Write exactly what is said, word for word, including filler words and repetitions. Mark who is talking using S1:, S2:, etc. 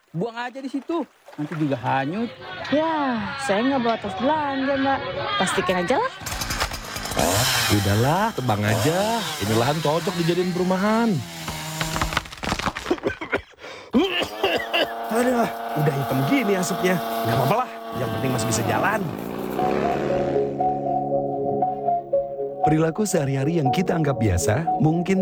S1: buang aja di situ. Nanti juga hanyut.
S2: Ya, saya nggak bawa tas belanja, Mbak. Pastikan aja lah.
S3: Udahlah, tebang aja. Ini lahan cocok dijadiin perumahan.
S4: Aduh, udah hitam gini asapnya. Gak apa-apa lah, yang penting masih bisa jalan.
S5: Perilaku sehari-hari yang kita anggap biasa mungkin